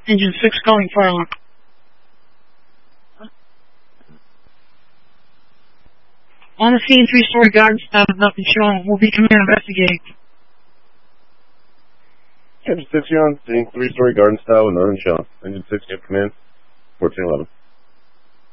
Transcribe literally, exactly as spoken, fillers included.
Engine six calling fire alarm. On the scene, three-story garden style with nothing shown. We'll be coming in investigating. Engine six, you're on scene. Three-story garden style with nothing shown. Engine six, you have command. fourteen eleven.